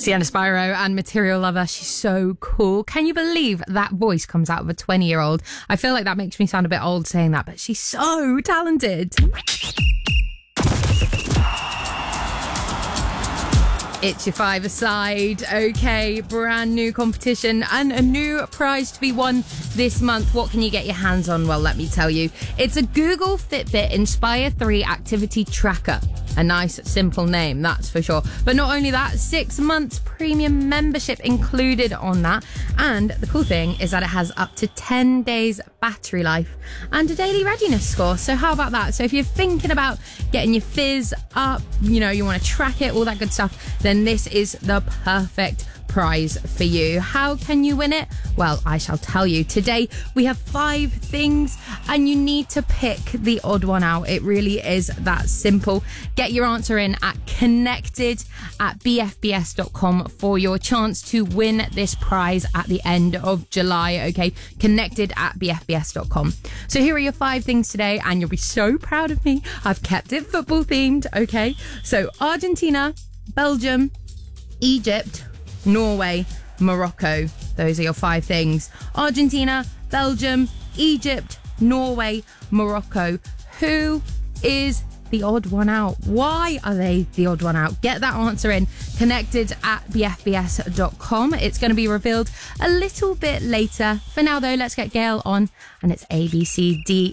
Sienna Spyro and Material Lover. She's so cool. Can you believe that voice comes out of a 20-year-old? I feel like that makes me sound a bit old saying that, but she's so talented. It's your five-a-side. Okay, brand new competition and a new prize to be won this month. What can you get your hands on? Well, let me tell you. It's a Google Fitbit Inspire 3 activity tracker. A nice, simple name, that's for sure. But not only that, 6 months premium membership included on that. And the cool thing is that it has up to 10 days battery life and a daily readiness score. So how about that? So if you're thinking about getting your fizz up, you want to track it, all that good stuff, then this is the perfect prize for you. How can you win it? Well, I shall tell you. Today we have 5 things and you need to pick the odd one out. It really is that simple. Get your answer in at connected@bfbs.com for your chance to win this prize at the end of July. Okay, connected@bfbs.com. So here are your 5 things today and you'll be so proud of me. I've kept it football themed. Okay, so Argentina, Belgium, Egypt, Norway, Morocco. Those are your 5 things. Argentina, Belgium, Egypt, Norway, Morocco. Who is the odd one out? Why are they the odd one out? Get that answer in connected@bfbs.com. It's going to be revealed a little bit later. For now, though, let's get Gail on. And it's ABCD